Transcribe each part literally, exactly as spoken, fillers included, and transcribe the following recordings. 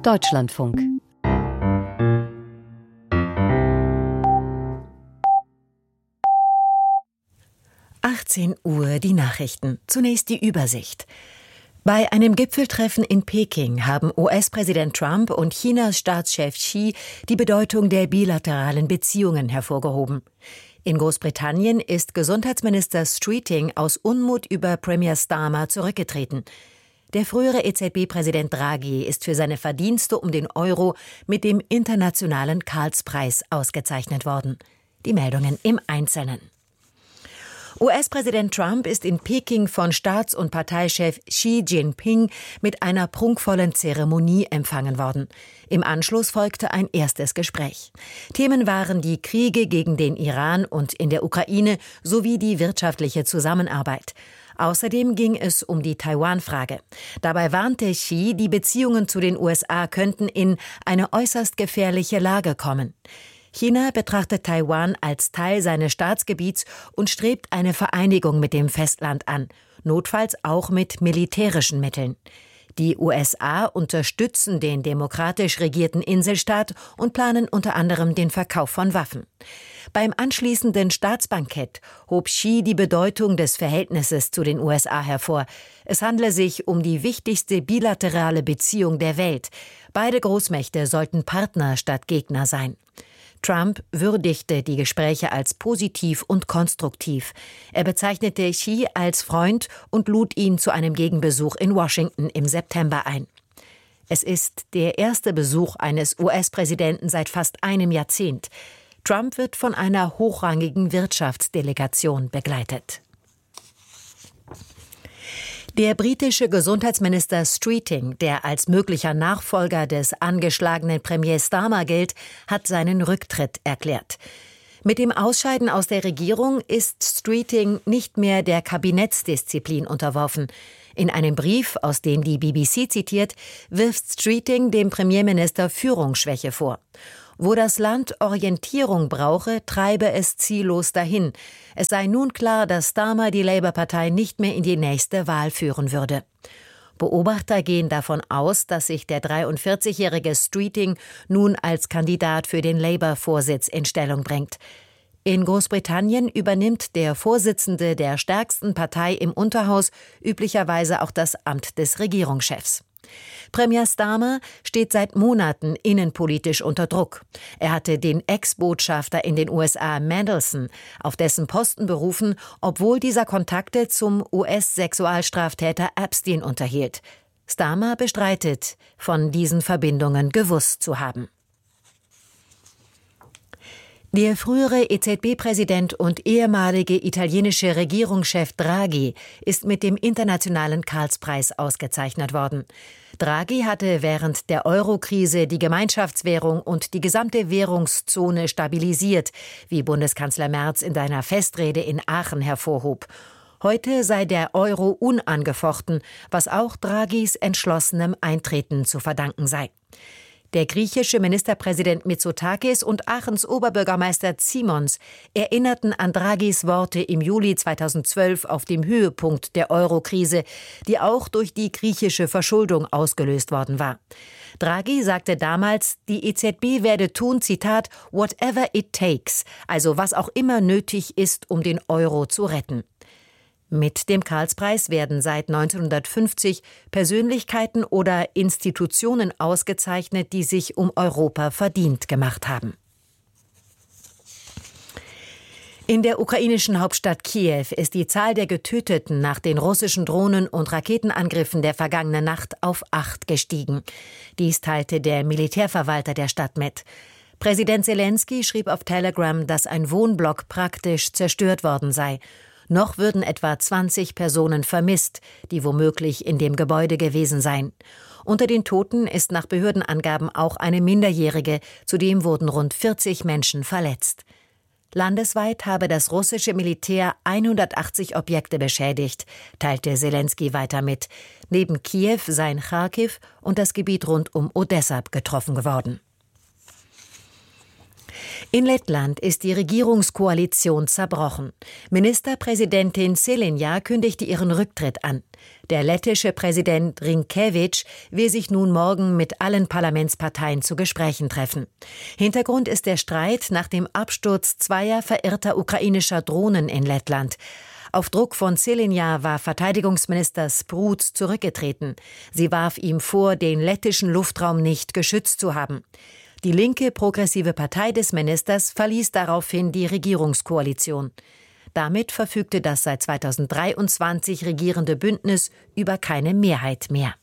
Deutschlandfunk. achtzehn Uhr, die Nachrichten. Zunächst die Übersicht. Bei einem Gipfeltreffen in Peking haben U S-Präsident Trump und Chinas Staatschef Xi die Bedeutung der bilateralen Beziehungen hervorgehoben. In Großbritannien ist Gesundheitsminister Streeting aus Unmut über Premier Starmer zurückgetreten. Der frühere E Z B-Präsident Draghi ist für seine Verdienste um den Euro mit dem Internationalen Karlspreis ausgezeichnet worden. Die Meldungen im Einzelnen. U S-Präsident Trump ist in Peking von Staats- und Parteichef Xi Jinping mit einer prunkvollen Zeremonie empfangen worden. Im Anschluss folgte ein erstes Gespräch. Themen waren die Kriege gegen den Iran und in der Ukraine sowie die wirtschaftliche Zusammenarbeit. Außerdem ging es um die Taiwan-Frage. Dabei warnte Xi, die Beziehungen zu den U S A könnten in eine äußerst gefährliche Lage kommen. China betrachtet Taiwan als Teil seines Staatsgebiets und strebt eine Vereinigung mit dem Festland an, notfalls auch mit militärischen Mitteln. Die U S A unterstützen den demokratisch regierten Inselstaat und planen unter anderem den Verkauf von Waffen. Beim anschließenden Staatsbankett hob Xi die Bedeutung des Verhältnisses zu den U S A hervor. Es handle sich um die wichtigste bilaterale Beziehung der Welt. Beide Großmächte sollten Partner statt Gegner sein. Trump würdigte die Gespräche als positiv und konstruktiv. Er bezeichnete Xi als Freund und lud ihn zu einem Gegenbesuch in Washington im September ein. Es ist der erste Besuch eines U S-Präsidenten seit fast einem Jahrzehnt. Trump wird von einer hochrangigen Wirtschaftsdelegation begleitet. Der britische Gesundheitsminister Streeting, der als möglicher Nachfolger des angeschlagenen Premier Starmer gilt, hat seinen Rücktritt erklärt. Mit dem Ausscheiden aus der Regierung ist Streeting nicht mehr der Kabinettsdisziplin unterworfen. In einem Brief, aus dem die B B C zitiert, wirft Streeting dem Premierminister Führungsschwäche vor. Wo das Land Orientierung brauche, treibe es ziellos dahin. Es sei nun klar, dass Starmer die Labour-Partei nicht mehr in die nächste Wahl führen würde. Beobachter gehen davon aus, dass sich der dreiundvierzigjährige Streeting nun als Kandidat für den Labour-Vorsitz in Stellung bringt. In Großbritannien übernimmt der Vorsitzende der stärksten Partei im Unterhaus üblicherweise auch das Amt des Regierungschefs. Premier Starmer steht seit Monaten innenpolitisch unter Druck. Er hatte den Ex-Botschafter in den U S A Mandelson auf dessen Posten berufen, obwohl dieser Kontakte zum U S-Sexualstraftäter Epstein unterhielt. Starmer bestreitet, von diesen Verbindungen gewusst zu haben. Der frühere E Z B-Präsident und ehemalige italienische Regierungschef Draghi ist mit dem Internationalen Karlspreis ausgezeichnet worden. Draghi hatte während der Euro-Krise die Gemeinschaftswährung und die gesamte Währungszone stabilisiert, wie Bundeskanzler Merz in seiner Festrede in Aachen hervorhob. Heute sei der Euro unangefochten, was auch Draghis entschlossenem Eintreten zu verdanken sei. Der griechische Ministerpräsident Mitsotakis und Aachens Oberbürgermeister Simons erinnerten an Draghis Worte im Juli zweitausendzwölf auf dem Höhepunkt der Euro-Krise, die auch durch die griechische Verschuldung ausgelöst worden war. Draghi sagte damals, die E Z B werde tun, Zitat, whatever it takes, also was auch immer nötig ist, um den Euro zu retten. Mit dem Karlspreis werden seit neunzehnhundertfünfzig Persönlichkeiten oder Institutionen ausgezeichnet, die sich um Europa verdient gemacht haben. In der ukrainischen Hauptstadt Kiew ist die Zahl der Getöteten nach den russischen Drohnen- und Raketenangriffen der vergangenen Nacht auf acht gestiegen. Dies teilte der Militärverwalter der Stadt mit. Präsident Selenskyj schrieb auf Telegram, dass ein Wohnblock praktisch zerstört worden sei. Noch würden etwa zwanzig Personen vermisst, die womöglich in dem Gebäude gewesen seien. Unter den Toten ist nach Behördenangaben auch eine Minderjährige, zudem wurden rund vierzig Menschen verletzt. Landesweit habe das russische Militär hundertachtzig Objekte beschädigt, teilte Selenskyj weiter mit. Neben Kiew seien Charkiw und das Gebiet rund um Odessa getroffen geworden. In Lettland ist die Regierungskoalition zerbrochen. Ministerpräsidentin Šelinja kündigte ihren Rücktritt an. Der lettische Präsident Rinkevič will sich nun morgen mit allen Parlamentsparteien zu Gesprächen treffen. Hintergrund ist der Streit nach dem Absturz zweier verirrter ukrainischer Drohnen in Lettland. Auf Druck von Šelinja war Verteidigungsminister Spruds zurückgetreten. Sie warf ihm vor, den lettischen Luftraum nicht geschützt zu haben. Die linke progressive Partei des Ministers verließ daraufhin die Regierungskoalition. Damit verfügte das seit zweitausenddreiundzwanzig regierende Bündnis über keine Mehrheit mehr.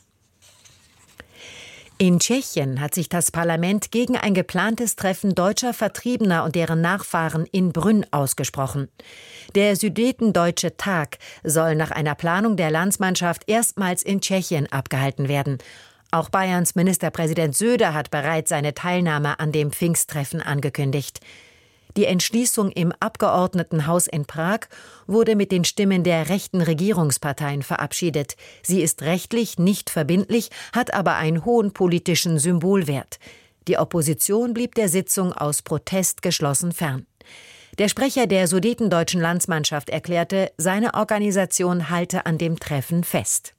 In Tschechien hat sich das Parlament gegen ein geplantes Treffen deutscher Vertriebener und deren Nachfahren in Brünn ausgesprochen. Der Sudetendeutsche Tag soll nach einer Planung der Landsmannschaft erstmals in Tschechien abgehalten werden. Auch Bayerns Ministerpräsident Söder hat bereits seine Teilnahme an dem Pfingsttreffen angekündigt. Die Entschließung im Abgeordnetenhaus in Prag wurde mit den Stimmen der rechten Regierungsparteien verabschiedet. Sie ist rechtlich nicht verbindlich, hat aber einen hohen politischen Symbolwert. Die Opposition blieb der Sitzung aus Protest geschlossen fern. Der Sprecher der sudetendeutschen Landsmannschaft erklärte, seine Organisation halte an dem Treffen fest.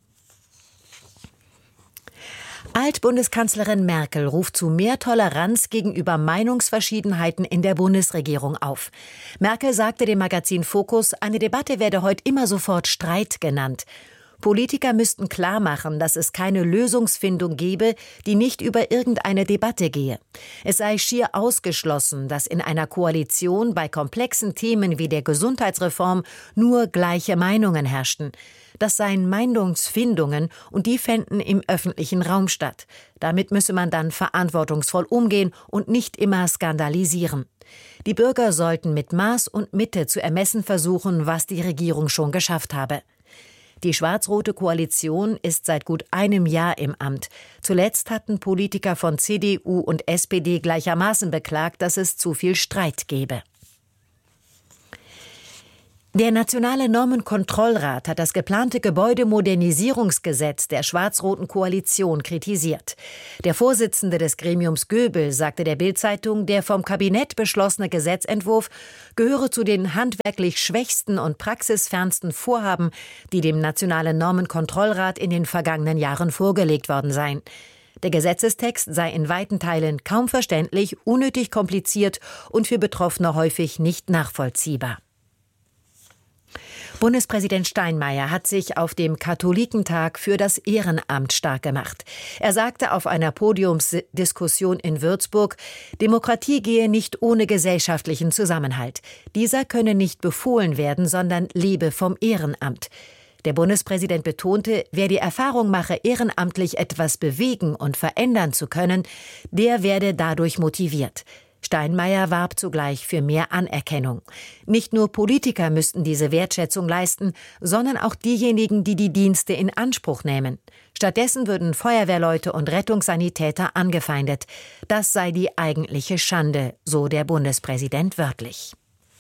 Altbundeskanzlerin Merkel ruft zu mehr Toleranz gegenüber Meinungsverschiedenheiten in der Bundesregierung auf. Merkel sagte dem Magazin Focus, eine Debatte werde heute immer sofort Streit genannt. Politiker müssten klarmachen, dass es keine Lösungsfindung gebe, die nicht über irgendeine Debatte gehe. Es sei schier ausgeschlossen, dass in einer Koalition bei komplexen Themen wie der Gesundheitsreform nur gleiche Meinungen herrschten. Das seien Meinungsfindungen und die fänden im öffentlichen Raum statt. Damit müsse man dann verantwortungsvoll umgehen und nicht immer skandalisieren. Die Bürger sollten mit Maß und Mitte zu ermessen versuchen, was die Regierung schon geschafft habe. Die schwarz-rote Koalition ist seit gut einem Jahr im Amt. Zuletzt hatten Politiker von C D U und S P D gleichermaßen beklagt, dass es zu viel Streit gebe. Der Nationale Normenkontrollrat hat das geplante Gebäudemodernisierungsgesetz der schwarz-roten Koalition kritisiert. Der Vorsitzende des Gremiums Göbel sagte der Bild-Zeitung, der vom Kabinett beschlossene Gesetzentwurf gehöre zu den handwerklich schwächsten und praxisfernsten Vorhaben, die dem Nationalen Normenkontrollrat in den vergangenen Jahren vorgelegt worden seien. Der Gesetzestext sei in weiten Teilen kaum verständlich, unnötig kompliziert und für Betroffene häufig nicht nachvollziehbar. Bundespräsident Steinmeier hat sich auf dem Katholikentag für das Ehrenamt stark gemacht. Er sagte auf einer Podiumsdiskussion in Würzburg, Demokratie gehe nicht ohne gesellschaftlichen Zusammenhalt. Dieser könne nicht befohlen werden, sondern lebe vom Ehrenamt. Der Bundespräsident betonte, wer die Erfahrung mache, ehrenamtlich etwas bewegen und verändern zu können, der werde dadurch motiviert. Steinmeier warb zugleich für mehr Anerkennung. Nicht nur Politiker müssten diese Wertschätzung leisten, sondern auch diejenigen, die die Dienste in Anspruch nehmen. Stattdessen würden Feuerwehrleute und Rettungssanitäter angefeindet. Das sei die eigentliche Schande, so der Bundespräsident wörtlich.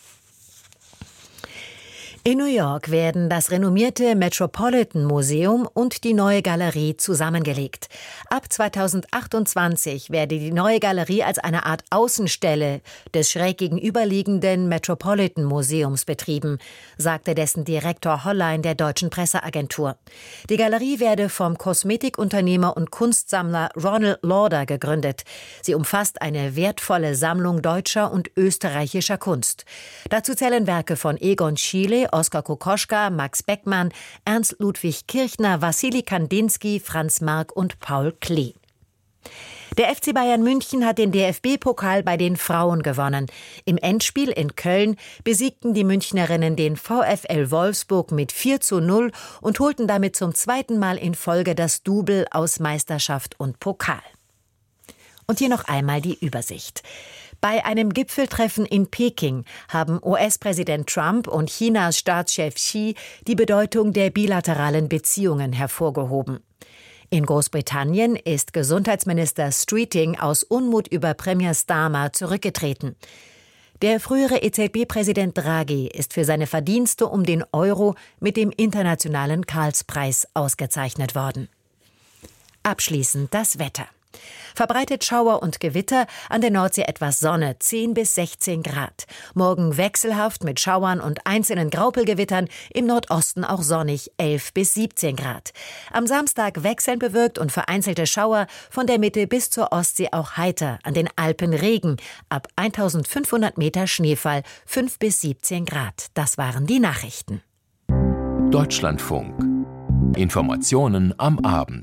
In New York werden das renommierte Metropolitan Museum und die Neue Galerie zusammengelegt. Ab zweitausendachtundzwanzig werde die Neue Galerie als eine Art Außenstelle des schräg gegenüberliegenden Metropolitan Museums betrieben, sagte dessen Direktor Hollein der Deutschen Presseagentur. Die Galerie werde vom Kosmetikunternehmer und Kunstsammler Ronald Lauder gegründet. Sie umfasst eine wertvolle Sammlung deutscher und österreichischer Kunst. Dazu zählen Werke von Egon Schiele, Oskar Kokoschka, Max Beckmann, Ernst Ludwig Kirchner, Wassili Kandinsky, Franz Marc und Paul Klee. Der F C Bayern München hat den D F B-Pokal bei den Frauen gewonnen. Im Endspiel in Köln besiegten die Münchnerinnen den VfL Wolfsburg mit vier zu null und holten damit zum zweiten Mal in Folge das Double aus Meisterschaft und Pokal. Und hier noch einmal die Übersicht. Bei einem Gipfeltreffen in Peking haben U S-Präsident Trump und Chinas Staatschef Xi die Bedeutung der bilateralen Beziehungen hervorgehoben. In Großbritannien ist Gesundheitsminister Streeting aus Unmut über Premier Starmer zurückgetreten. Der frühere E Z B-Präsident Draghi ist für seine Verdienste um den Euro mit dem Internationalen Karlspreis ausgezeichnet worden. Abschließend das Wetter. Verbreitet Schauer und Gewitter, an der Nordsee etwas Sonne, zehn bis sechzehn Grad. Morgen wechselhaft mit Schauern und einzelnen Graupelgewittern, im Nordosten auch sonnig, elf bis siebzehn Grad. Am Samstag wechselnd bewölkt und vereinzelte Schauer, von der Mitte bis zur Ostsee auch heiter, an den Alpen Regen, ab eintausendfünfhundert Meter Schneefall, fünf bis siebzehn Grad. Das waren die Nachrichten. Deutschlandfunk. Informationen am Abend.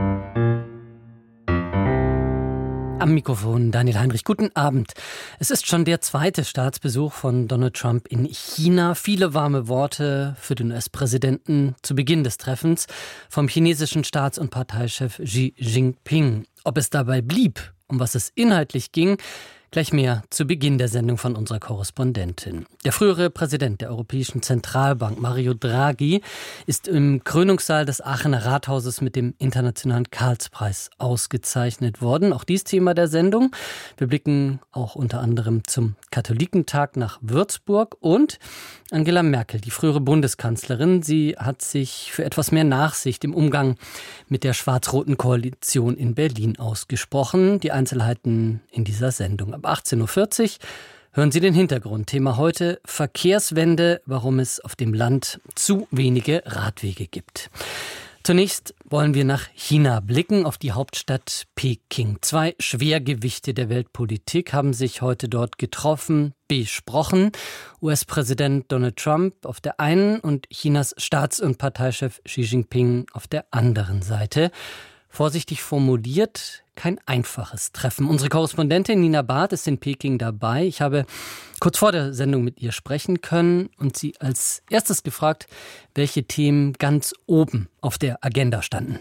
Am Mikrofon Daniel Heinrich. Guten Abend. Es ist schon der zweite Staatsbesuch von Donald Trump in China. Viele warme Worte für den U S-Präsidenten zu Beginn des Treffens vom chinesischen Staats- und Parteichef Xi Jinping. Ob es dabei blieb, um was es inhaltlich ging, gleich mehr zu Beginn der Sendung von unserer Korrespondentin. Der frühere Präsident der Europäischen Zentralbank, Mario Draghi, ist im Krönungssaal des Aachener Rathauses mit dem Internationalen Karlspreis ausgezeichnet worden. Auch dies Thema der Sendung. Wir blicken auch unter anderem zum Katholikentag nach Würzburg und Angela Merkel, die frühere Bundeskanzlerin. Sie hat sich für etwas mehr Nachsicht im Umgang mit der schwarz-roten Koalition in Berlin ausgesprochen. Die Einzelheiten in dieser Sendung. Ab achtzehn Uhr vierzig hören Sie den Hintergrund. Thema heute: Verkehrswende, warum es auf dem Land zu wenige Radwege gibt. Zunächst wollen wir nach China blicken, auf die Hauptstadt Peking. Zwei Schwergewichte der Weltpolitik haben sich heute dort getroffen, besprochen. U S-Präsident Donald Trump auf der einen und Chinas Staats- und Parteichef Xi Jinping auf der anderen Seite. Vorsichtig formuliert, kein einfaches Treffen. Unsere Korrespondentin Nina Barth ist in Peking dabei. Ich habe kurz vor der Sendung mit ihr sprechen können und sie als erstes gefragt, welche Themen ganz oben auf der Agenda standen.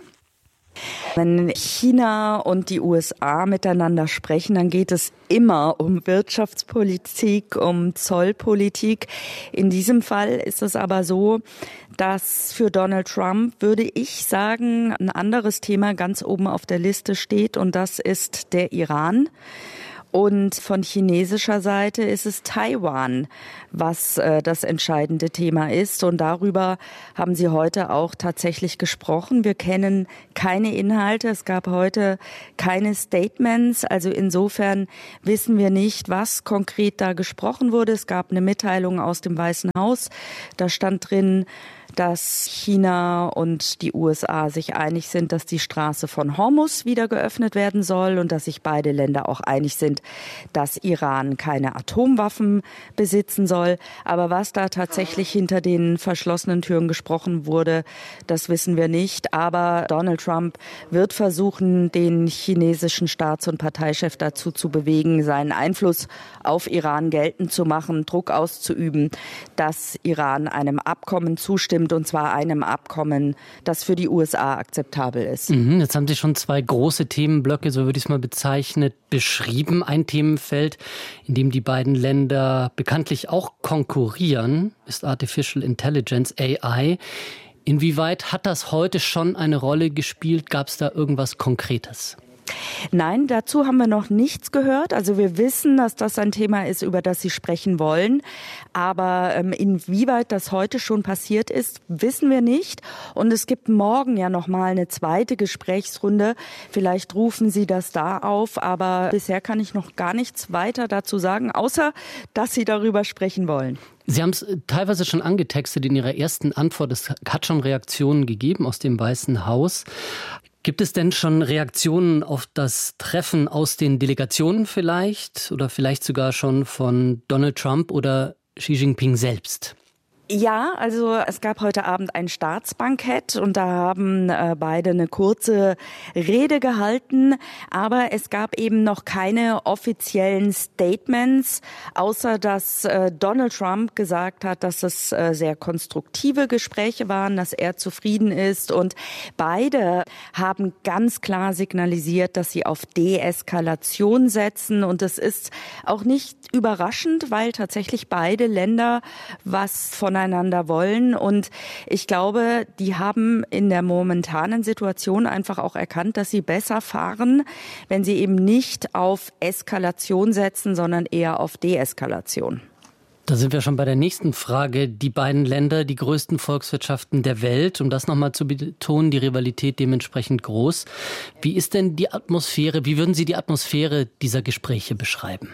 Wenn China und die U S A miteinander sprechen, dann geht es immer um Wirtschaftspolitik, um Zollpolitik. In diesem Fall ist es aber so, dass für Donald Trump, würde ich sagen, ein anderes Thema ganz oben auf der Liste steht, und das ist der Iran. Und von chinesischer Seite ist es Taiwan, was äh, das entscheidende Thema ist. Und darüber haben sie heute auch tatsächlich gesprochen. Wir kennen keine Inhalte. Es gab heute keine Statements. Also insofern wissen wir nicht, was konkret da gesprochen wurde. Es gab eine Mitteilung aus dem Weißen Haus. Da stand drin, dass China und die U S A sich einig sind, dass die Straße von Hormuz wieder geöffnet werden soll und dass sich beide Länder auch einig sind, dass Iran keine Atomwaffen besitzen soll. Aber was da tatsächlich hinter den verschlossenen Türen gesprochen wurde, das wissen wir nicht. Aber Donald Trump wird versuchen, den chinesischen Staats- und Parteichef dazu zu bewegen, seinen Einfluss auf Iran geltend zu machen, Druck auszuüben, dass Iran einem Abkommen zustimmt, und zwar einem Abkommen, das für die U S A akzeptabel ist. Mhm, jetzt haben Sie schon zwei große Themenblöcke, so würde ich es mal bezeichnet, beschrieben. Ein Themenfeld, in dem die beiden Länder bekanntlich auch konkurrieren, ist Artificial Intelligence, A I. Inwieweit hat das heute schon eine Rolle gespielt? Gab es da irgendwas Konkretes? Nein, dazu haben wir noch nichts gehört. Also wir wissen, dass das ein Thema ist, über das Sie sprechen wollen. Aber ähm, inwieweit das heute schon passiert ist, wissen wir nicht. Und es gibt morgen ja noch mal eine zweite Gesprächsrunde. Vielleicht rufen Sie das da auf. Aber bisher kann ich noch gar nichts weiter dazu sagen, außer dass Sie darüber sprechen wollen. Sie haben es teilweise schon angetextet in Ihrer ersten Antwort. Es hat schon Reaktionen gegeben aus dem Weißen Haus. Gibt es denn schon Reaktionen auf das Treffen aus den Delegationen vielleicht oder vielleicht sogar schon von Donald Trump oder Xi Jinping selbst? Ja, also es gab heute Abend ein Staatsbankett und da haben äh, beide eine kurze Rede gehalten, aber es gab eben noch keine offiziellen Statements, außer dass äh, Donald Trump gesagt hat, dass es äh, sehr konstruktive Gespräche waren, dass er zufrieden ist, und beide haben ganz klar signalisiert, dass sie auf Deeskalation setzen, und das ist auch nicht überraschend, weil tatsächlich beide Länder was von voneinander wollen. Und ich glaube, die haben in der momentanen Situation einfach auch erkannt, dass sie besser fahren, wenn sie eben nicht auf Eskalation setzen, sondern eher auf Deeskalation. Da sind wir schon bei der nächsten Frage. Die beiden Länder, die größten Volkswirtschaften der Welt, um das nochmal zu betonen, die Rivalität dementsprechend groß. Wie ist denn die Atmosphäre, wie würden Sie die Atmosphäre dieser Gespräche beschreiben?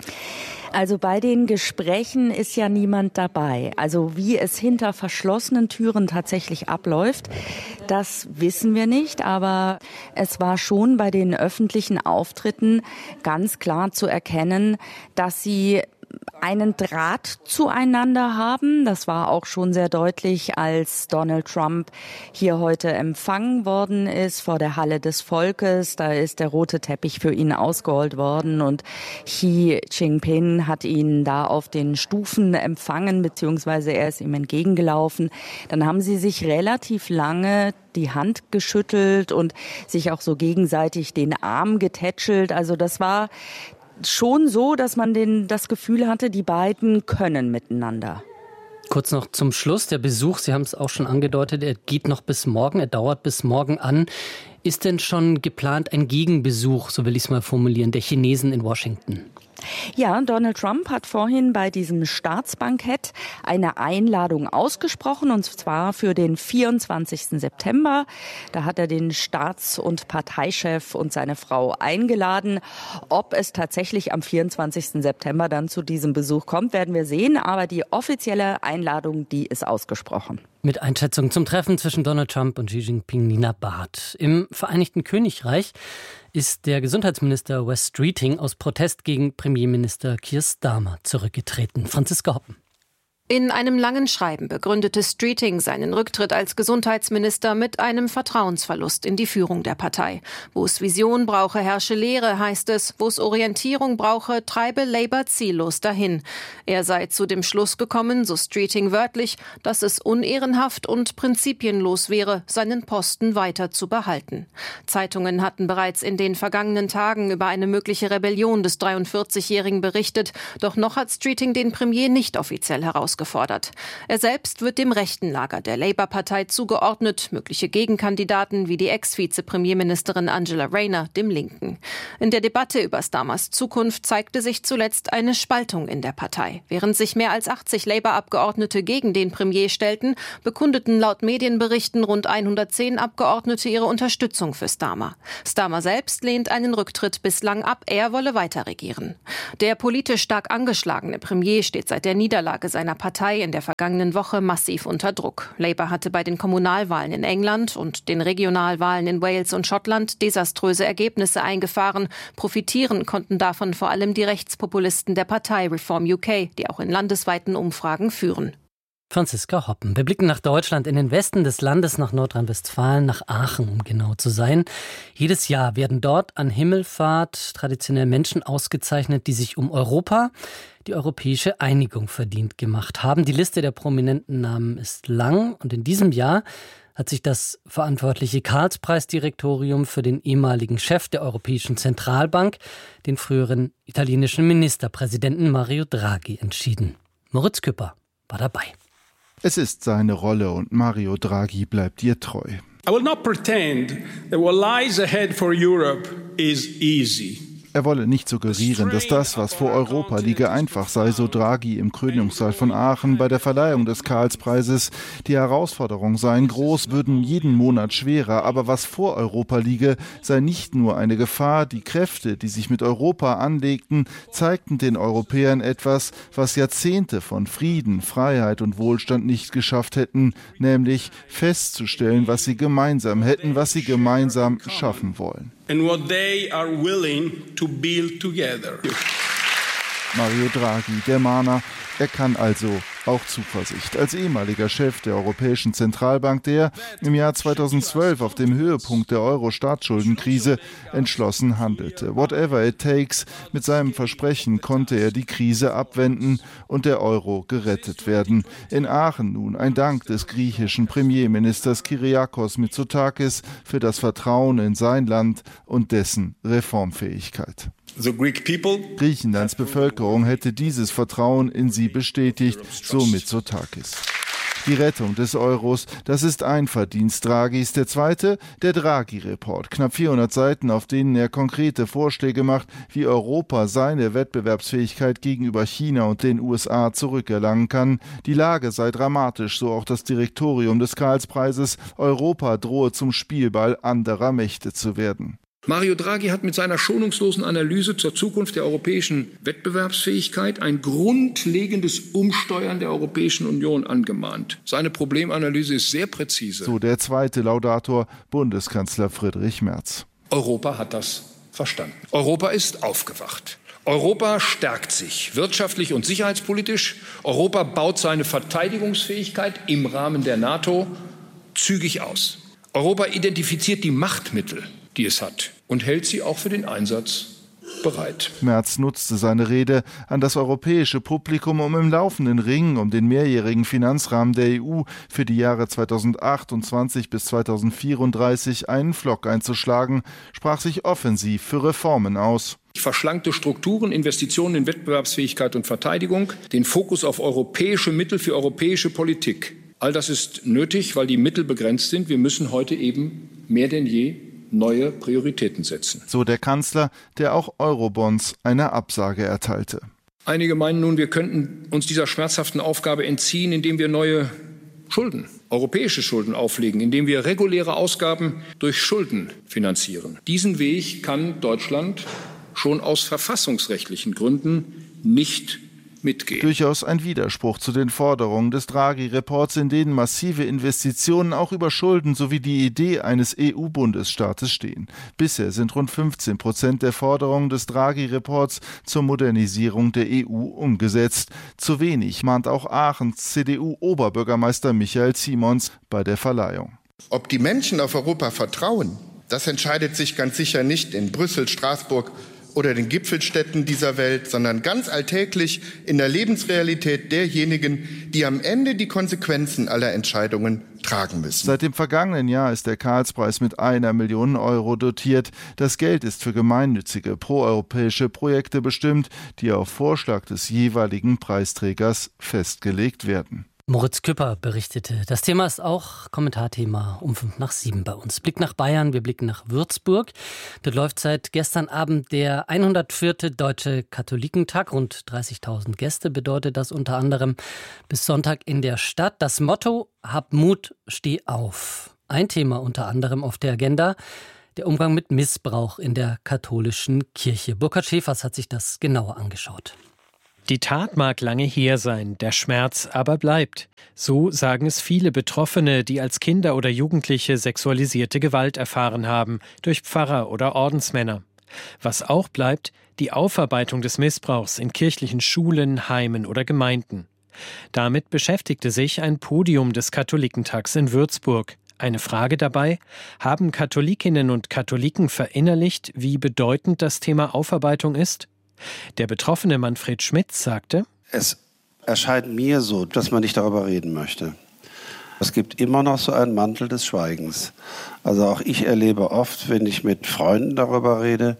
Also bei den Gesprächen ist ja niemand dabei. Also wie es hinter verschlossenen Türen tatsächlich abläuft, das wissen wir nicht. Aber es war schon bei den öffentlichen Auftritten ganz klar zu erkennen, dass sie einen Draht zueinander haben. Das war auch schon sehr deutlich, als Donald Trump hier heute empfangen worden ist vor der Halle des Volkes. Da ist der rote Teppich für ihn ausgerollt worden und Xi Jinping hat ihn da auf den Stufen empfangen, beziehungsweise er ist ihm entgegengelaufen. Dann haben sie sich relativ lange die Hand geschüttelt und sich auch so gegenseitig den Arm getätschelt. Also das war schon so, dass man den, das Gefühl hatte, die beiden können miteinander. Kurz noch zum Schluss, der Besuch, Sie haben es auch schon angedeutet, er geht noch bis morgen, er dauert bis morgen an. Ist denn schon geplant ein Gegenbesuch, so will ich es mal formulieren, der Chinesen in Washington? Ja, Donald Trump hat vorhin bei diesem Staatsbankett eine Einladung ausgesprochen, und zwar für den vierundzwanzigsten September. Da hat er den Staats- und Parteichef und seine Frau eingeladen. Ob es tatsächlich am vierundzwanzigsten September dann zu diesem Besuch kommt, werden wir sehen. Aber die offizielle Einladung, die ist ausgesprochen. Mit Einschätzung zum Treffen zwischen Donald Trump und Xi Jinping, Nina Barth. Im Vereinigten Königreich ist der Gesundheitsminister Wes Streeting aus Protest gegen Premierminister Keir Starmer zurückgetreten. Franziska Hoppen. In einem langen Schreiben begründete Streeting seinen Rücktritt als Gesundheitsminister mit einem Vertrauensverlust in die Führung der Partei. Wo es Vision brauche, herrsche Lehre, heißt es. Wo es Orientierung brauche, treibe Labour ziellos dahin. Er sei zu dem Schluss gekommen, so Streeting wörtlich, dass es unehrenhaft und prinzipienlos wäre, seinen Posten weiter zu behalten. Zeitungen hatten bereits in den vergangenen Tagen über eine mögliche Rebellion des dreiundvierzigjährigen berichtet. Doch noch hat Streeting den Premier nicht offiziell herausgefordert. gefordert. Er selbst wird dem rechten Lager der Labour-Partei zugeordnet, mögliche Gegenkandidaten wie die Ex-Vize-Premierministerin Angela Rayner dem Linken. In der Debatte über Starmers Zukunft zeigte sich zuletzt eine Spaltung in der Partei. Während sich mehr als achtzig Labour-Abgeordnete gegen den Premier stellten, bekundeten laut Medienberichten rund hundertzehn Abgeordnete ihre Unterstützung für Starmer. Starmer selbst lehnt einen Rücktritt bislang ab, er wolle weiter regieren. Der politisch stark angeschlagene Premier steht seit der Niederlage seiner Partei Partei in der vergangenen Woche massiv unter Druck. Labour hatte bei den Kommunalwahlen in England und den Regionalwahlen in Wales und Schottland desaströse Ergebnisse eingefahren. Profitieren konnten davon vor allem die Rechtspopulisten der Partei Reform U K, die auch in landesweiten Umfragen führen. Franziska Hoppen. Wir blicken nach Deutschland, in den Westen des Landes, nach Nordrhein-Westfalen, nach Aachen, um genau zu sein. Jedes Jahr werden dort an Himmelfahrt traditionell Menschen ausgezeichnet, die sich um Europa, die europäische Einigung verdient gemacht haben. Die Liste der prominenten Namen ist lang und in diesem Jahr hat sich das verantwortliche Karlspreisdirektorium für den ehemaligen Chef der Europäischen Zentralbank, den früheren italienischen Ministerpräsidenten Mario Draghi, entschieden. Moritz Küpper war dabei. Es ist seine Rolle und Mario Draghi bleibt ihr treu. I will not pretend that what lies ahead for Europe is easy. Er wolle nicht suggerieren, dass das, was vor Europa liege, einfach sei, so Draghi im Krönungssaal von Aachen bei der Verleihung des Karlspreises. Die Herausforderungen seien groß, würden jeden Monat schwerer, aber was vor Europa liege, sei nicht nur eine Gefahr. Die Kräfte, die sich mit Europa anlegten, zeigten den Europäern etwas, was Jahrzehnte von Frieden, Freiheit und Wohlstand nicht geschafft hätten, nämlich festzustellen, was sie gemeinsam hätten, was sie gemeinsam schaffen wollen. And what they are willing to build together. Mario Draghi, der Mahner, er kann also auch Zuversicht. Als ehemaliger Chef der Europäischen Zentralbank, der im Jahr zweitausendzwölf auf dem Höhepunkt der Euro-Staatsschuldenkrise entschlossen handelte. Whatever it takes, mit seinem Versprechen konnte er die Krise abwenden und der Euro gerettet werden. In Aachen nun ein Dank des griechischen Premierministers Kyriakos Mitsotakis für das Vertrauen in sein Land und dessen Reformfähigkeit. The Greek people. Griechenlands Bevölkerung hätte dieses Vertrauen in sie bestätigt, so Mitsotakis. Die Rettung des Euros, das ist ein Verdienst Draghis. Der zweite, der Draghi-Report. Knapp vierhundert Seiten, auf denen er konkrete Vorschläge macht, wie Europa seine Wettbewerbsfähigkeit gegenüber China und den U S A zurückerlangen kann. Die Lage sei dramatisch, so auch das Direktorium des Karlspreises. Europa drohe zum Spielball anderer Mächte zu werden. Mario Draghi hat mit seiner schonungslosen Analyse zur Zukunft der europäischen Wettbewerbsfähigkeit ein grundlegendes Umsteuern der Europäischen Union angemahnt. Seine Problemanalyse ist sehr präzise. So der zweite Laudator, Bundeskanzler Friedrich Merz. Europa hat das verstanden. Europa ist aufgewacht. Europa stärkt sich wirtschaftlich und sicherheitspolitisch. Europa baut seine Verteidigungsfähigkeit im Rahmen der NATO zügig aus. Europa identifiziert die Machtmittel, die es hat, und hält sie auch für den Einsatz bereit. Merz nutzte seine Rede an das europäische Publikum, um im laufenden Ring um den mehrjährigen Finanzrahmen der E U für die Jahre zweitausendachtundzwanzig bis zweitausendvierunddreißig einen Pflock einzuschlagen, sprach sich offensiv für Reformen aus. Verschlankte Strukturen, Investitionen in Wettbewerbsfähigkeit und Verteidigung, den Fokus auf europäische Mittel für europäische Politik. All das ist nötig, weil die Mittel begrenzt sind. Wir müssen heute eben mehr denn je neue Prioritäten setzen. So der Kanzler, der auch Eurobonds eine Absage erteilte. Einige meinen nun, wir könnten uns dieser schmerzhaften Aufgabe entziehen, indem wir neue Schulden, europäische Schulden auflegen, indem wir reguläre Ausgaben durch Schulden finanzieren. Diesen Weg kann Deutschland schon aus verfassungsrechtlichen Gründen nicht mitgehen. Durchaus ein Widerspruch zu den Forderungen des Draghi-Reports, in denen massive Investitionen auch über Schulden sowie die Idee eines E U-Bundesstaates stehen. Bisher sind rund fünfzehn Prozent der Forderungen des Draghi-Reports zur Modernisierung der E U umgesetzt. Zu wenig, mahnt auch Aachens C D U-Oberbürgermeister Michael Simons bei der Verleihung. Ob die Menschen auf Europa vertrauen, das entscheidet sich ganz sicher nicht in Brüssel, Straßburg oder den Gipfelstädten dieser Welt, sondern ganz alltäglich in der Lebensrealität derjenigen, die am Ende die Konsequenzen aller Entscheidungen tragen müssen. Seit dem vergangenen Jahr ist der Karlspreis mit einer Million Euro dotiert. Das Geld ist für gemeinnützige proeuropäische Projekte bestimmt, die auf Vorschlag des jeweiligen Preisträgers festgelegt werden. Moritz Küpper berichtete. Das Thema ist auch Kommentarthema um fünf nach sieben bei uns. Blick nach Bayern, wir blicken nach Würzburg. Dort läuft seit gestern Abend der hundertvierte Deutsche Katholikentag. Rund dreißigtausend Gäste bedeutet das unter anderem bis Sonntag in der Stadt. Das Motto: Hab Mut, steh auf. Ein Thema unter anderem auf der Agenda: der Umgang mit Missbrauch in der katholischen Kirche. Burkhard Schäfers hat sich das genauer angeschaut. Die Tat mag lange her sein, der Schmerz aber bleibt. So sagen es viele Betroffene, die als Kinder oder Jugendliche sexualisierte Gewalt erfahren haben, durch Pfarrer oder Ordensmänner. Was auch bleibt, die Aufarbeitung des Missbrauchs in kirchlichen Schulen, Heimen oder Gemeinden. Damit beschäftigte sich ein Podium des Katholikentags in Würzburg. Eine Frage dabei: Haben Katholikinnen und Katholiken verinnerlicht, wie bedeutend das Thema Aufarbeitung ist? Der betroffene Manfred Schmitz sagte: Es erscheint mir so, dass man nicht darüber reden möchte. Es gibt immer noch so einen Mantel des Schweigens. Also auch ich erlebe oft, wenn ich mit Freunden darüber rede,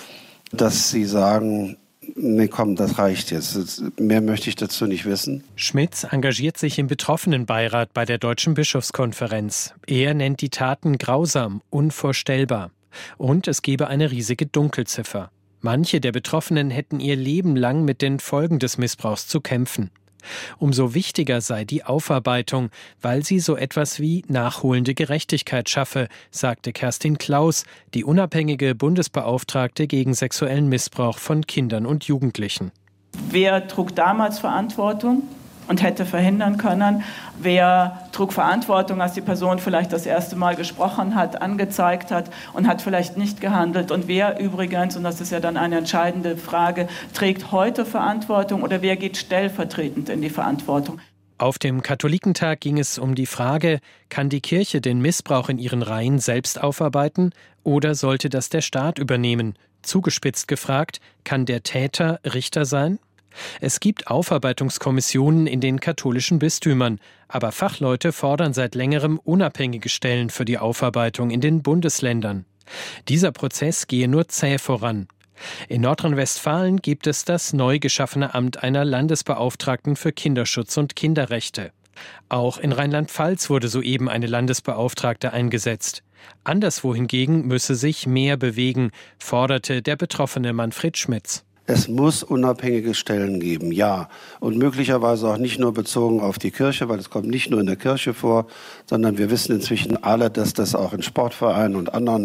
dass sie sagen: Nee, komm, das reicht jetzt. Mehr möchte ich dazu nicht wissen. Schmitz engagiert sich im Betroffenenbeirat bei der Deutschen Bischofskonferenz. Er nennt die Taten grausam, unvorstellbar. Und es gebe eine riesige Dunkelziffer. Manche der Betroffenen hätten ihr Leben lang mit den Folgen des Missbrauchs zu kämpfen. Umso wichtiger sei die Aufarbeitung, weil sie so etwas wie nachholende Gerechtigkeit schaffe, sagte Kerstin Klaus, die unabhängige Bundesbeauftragte gegen sexuellen Missbrauch von Kindern und Jugendlichen. Wer trug damals Verantwortung und hätte verhindern können? Wer trug Verantwortung, als die Person vielleicht das erste Mal gesprochen hat, angezeigt hat und hat vielleicht nicht gehandelt? Und wer übrigens, und das ist ja dann eine entscheidende Frage, trägt heute Verantwortung oder wer geht stellvertretend in die Verantwortung? Auf dem Katholikentag ging es um die Frage: Kann die Kirche den Missbrauch in ihren Reihen selbst aufarbeiten oder sollte das der Staat übernehmen? Zugespitzt gefragt: Kann der Täter Richter sein? Es gibt Aufarbeitungskommissionen in den katholischen Bistümern, aber Fachleute fordern seit längerem unabhängige Stellen für die Aufarbeitung in den Bundesländern. Dieser Prozess gehe nur zäh voran. In Nordrhein-Westfalen gibt es das neu geschaffene Amt einer Landesbeauftragten für Kinderschutz und Kinderrechte. Auch in Rheinland-Pfalz wurde soeben eine Landesbeauftragte eingesetzt. Anderswo hingegen müsse sich mehr bewegen, forderte der betroffene Manfred Schmitz. Es muss unabhängige Stellen geben, ja. Und möglicherweise auch nicht nur bezogen auf die Kirche, weil es kommt nicht nur in der Kirche vor, sondern wir wissen inzwischen alle, dass das auch in Sportvereinen und anderen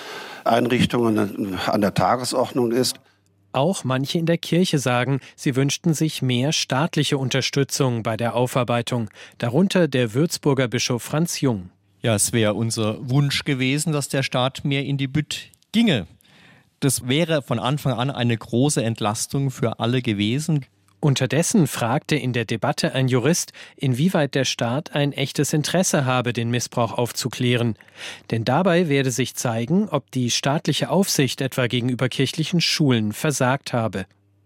Einrichtungen an der Tagesordnung ist. Auch manche in der Kirche sagen, sie wünschten sich mehr staatliche Unterstützung bei der Aufarbeitung, darunter der Würzburger Bischof Franz Jung. Ja, es wäre unser Wunsch gewesen, dass der Staat mehr in die Bütt ginge. Das wäre von Anfang an eine große Entlastung für alle gewesen. Unterdessen fragte in der Debatte ein Jurist, inwieweit der Staat ein echtes Interesse habe, den Missbrauch aufzuklären. Denn dabei werde sich zeigen, ob die staatliche Aufsicht etwa gegenüber kirchlichen Schulen versagt habe.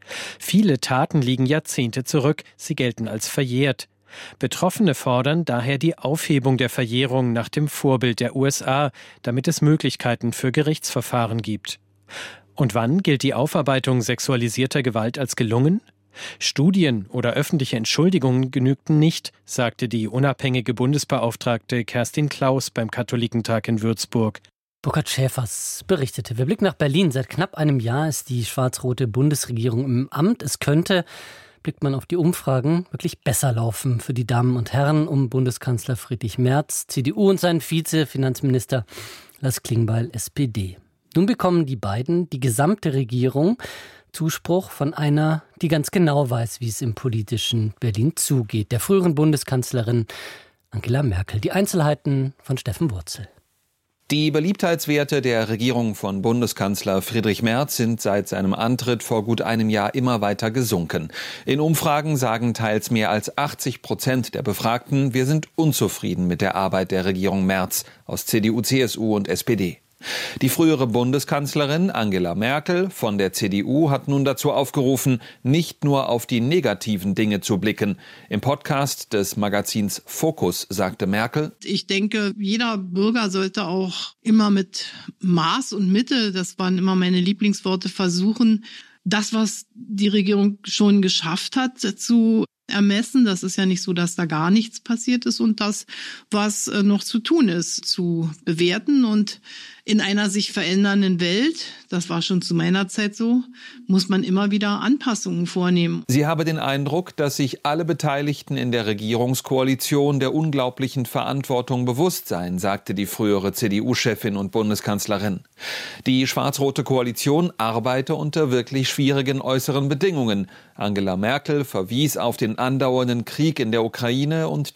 Viele Taten liegen Jahrzehnte zurück, sie gelten als verjährt. Betroffene fordern daher die Aufhebung der Verjährung nach dem Vorbild der U S A, damit es Möglichkeiten für Gerichtsverfahren gibt. Und wann gilt die Aufarbeitung sexualisierter Gewalt als gelungen? Studien oder öffentliche Entschuldigungen genügten nicht, sagte die unabhängige Bundesbeauftragte Kerstin Klaus beim Katholikentag in Würzburg. Burkhard Schäfers berichtete. Wir blicken nach Berlin. Seit knapp einem Jahr ist die schwarz-rote Bundesregierung im Amt. Es könnte, blickt man auf die Umfragen, wirklich besser laufen für die Damen und Herren um Bundeskanzler Friedrich Merz, C D U und seinen Vize-Finanzminister Lars Klingbeil, S P D. Nun bekommen die beiden, die gesamte Regierung, Zuspruch von einer, die ganz genau weiß, wie es im politischen Berlin zugeht, der früheren Bundeskanzlerin Angela Merkel. Die Einzelheiten von Steffen Wurzel. Die Beliebtheitswerte der Regierung von Bundeskanzler Friedrich Merz sind seit seinem Antritt vor gut einem Jahr immer weiter gesunken. In Umfragen sagen teils mehr als achtzig Prozent der Befragten, wir sind unzufrieden mit der Arbeit der Regierung Merz aus C D U, C S U und S P D. Die frühere Bundeskanzlerin Angela Merkel von der C D U hat nun dazu aufgerufen, nicht nur auf die negativen Dinge zu blicken. Im Podcast des Magazins Focus sagte Merkel: Ich denke, jeder Bürger sollte auch immer mit Maß und Mitte, das waren immer meine Lieblingsworte, versuchen, das, was die Regierung schon geschafft hat, zu ermessen. Das ist ja nicht so, dass da gar nichts passiert ist, und das, was noch zu tun ist, zu bewerten. Und in einer sich verändernden Welt, das war schon zu meiner Zeit so, muss man immer wieder Anpassungen vornehmen. Sie habe den Eindruck, dass sich alle Beteiligten in der Regierungskoalition der unglaublichen Verantwortung bewusst seien, sagte die frühere C D U-Chefin und Bundeskanzlerin. Die schwarz-rote Koalition arbeite unter wirklich schwierigen äußeren Bedingungen. Angela Merkel verwies auf den andauernden Krieg in der Ukraine und